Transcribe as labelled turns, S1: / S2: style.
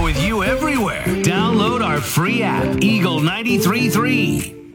S1: with you everywhere. Download our free app, Eagle 93.3.